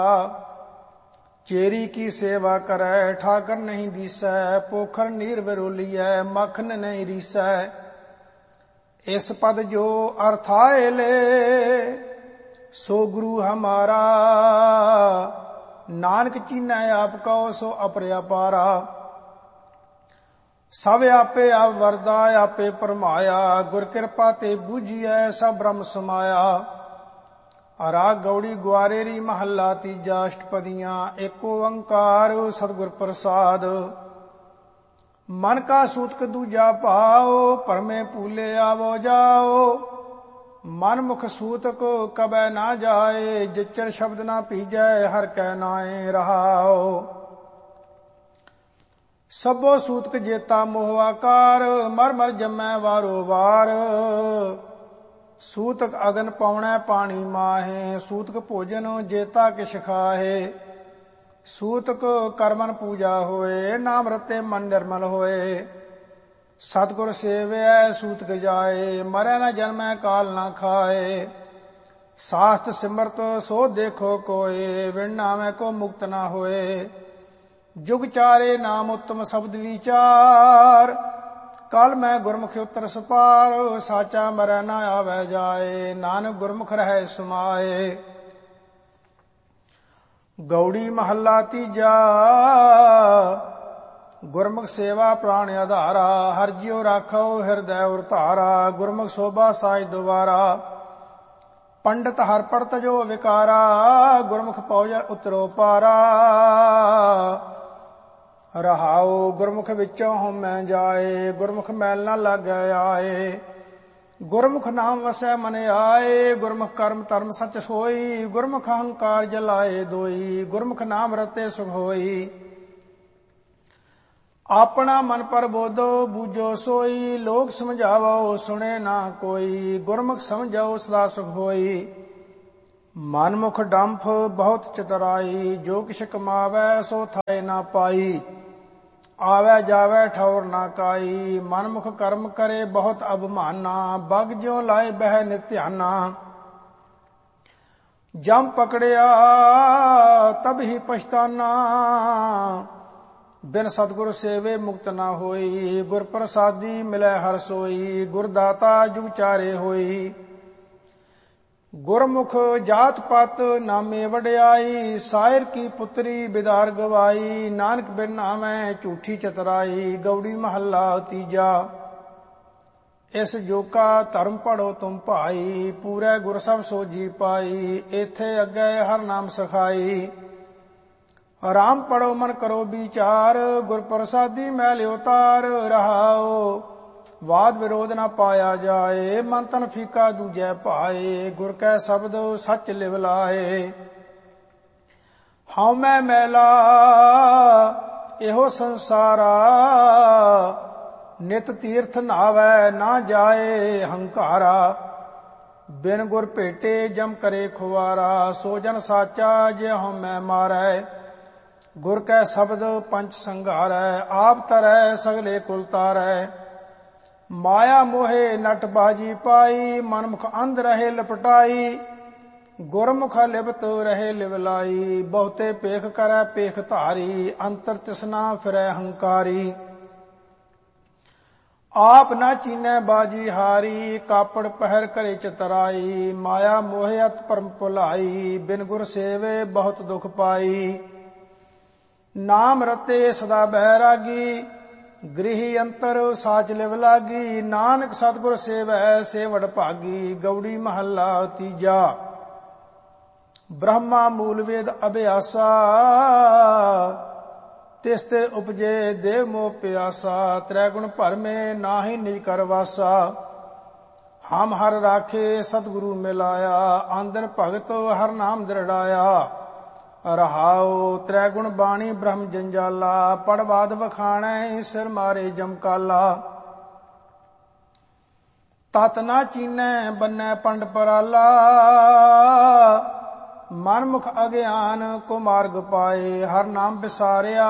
Cherry की सेवा करे ठाकर नहीं दीसै, पोखर नीर विरोलियै मखन नहीं रीसै। इस पद जो अर्थाए ले, सो गुरु हमारा, नानक चीनै आप कहो सो अपरपारा। सब आपे आप वरदा आपे परमाया, गुर कृपा ते बूझिए सब ब्रह्म समाया। राग गौड़ी ग्वारेरी महला तीजा अष्टपदियां, एक ओंकार सतगुर प्रसाद। मन का सूतक दूजा पाओ, परमे पूले आवो जाओ। मन मुख सूतक कबै ना जाए, जिचर शब्द ना पीजै हर कै नाए रहाओ। सबो सूतक जेता मोहवाकार, मर मर जमै वारो वार। सूतक अगन पौणै पानी माहे, सूतक भोजन जेता किछ खाहे। सूतक करमन पूजा होए, नाम रते मन निर्मल होए। सतगुर सेवै सूतक जाए, मरै न जन्मै काल न खाए। शास्त्र सिमरत सो देखो कोय, विण नामै को मुक्त न होए। जुग चारे नाम उत्तम शब्द विचार, कल मैं गुरमुख उतर सपार। साचा मरै न आवे जाए, नानक गुरमुख रहै समाए। गौड़ी महला तीजा, गुरमुख सेवा प्राण आधारा। हर जियो राखो हृदय उर धारा, गुरमुख शोभा साज द्वारा। पंडित हर पढ़त जो विकारा, गुरमुख पौज उतरो पारा। रहाओ गुरमुख विचों होमै जाए, गुरमुख मैल न लागै आए। गुरमुख नाम वसै मन आए, गुरमुख कर्म धर्म सच सोई। गुरमुख अहंकार जलाए दोई, गुरमुख नाम रते सुख होई। अपना मन पर बोधो बूझो सोई, लोग समझावो सुने ना कोई। गुरमुख समझो सदा सुख होई। मनमुख डंफ बहुत चतुराई, जो किछ कमावै सो थाए ना पाई। आवे जावे ठौर ना काई, मनमुख कर्म करे बहुत अभिमाना। बग ज्यों लाए बह नित्याना, जम पकड़िया तब ही पछताना। बिन सतगुर सेवे मुक्त ना होई, गुर प्रसादी मिलै हर सोई। गुरदाता जुग चारे होई, गुरमुख जात पात नामे वड्याई। सायर की पुत्री बिदार गवाई, नानक बिन नामै झूठी चतुराई। गौड़ी महला तीजा, इस जोका धर्म पढ़ो तुम भाई। पूरे गुर सब सोजी पाई, एथे अगे हर नाम सखाई। राम पढ़ो मन करो विचार, गुर प्रसादी मैल उतार। रहाओ वाद विरोध न पाया जाए, मन तन फीका दूजै भाए। गुर कै शब्द सच लिव लाए। हाउ मैं मैला एहो संसारा, नित तीर्थ नावै ना जाए हंकारा। बिन गुर भेटे जम करे खुवारा, सो जन साचा जे हਉ मैं मारै। गुर कै शब्द पंच संघारै, आप तरै सगले कुल तारै। माया मोहे नट बाजी पाई, मनमुख अंध रहे लपटाई। गुरमुख लिपत रहे लिवलाई, बहुते पेख करै पेख धारी। अंतर तिसना फिरै हंकारी, आप न चीनै बाजी हारी। कापड़ पहर करे चतराई, माया मोहे अत परम भुलाई। बिन गुर सेवे बहुत दुख पाई, नाम रते सदा बैरागी। गृही अंतर साच लिव लागी, नानक सतगुर सेवै सेवड़ भागी। गौड़ी महला तीजा, ब्रह्मा मूल वेद अभ्यासा। तिसते उपजे देव मोह प्यासा, त्रैगुण भरमे नाहि निज कर वासा। हम हर राखे सतगुरु मिलाया, आंदन भगत हर नाम दृढ़ाया। रहाओ त्रैगुण बाणी ब्रह्म जंजाला, पढ़वाद वखाणै सिर मारे जमकाला। तत ना चीनै बन्नै पंड पराला, मनमुख अज्ञान को मार्ग पाए। हर नाम बिसारिया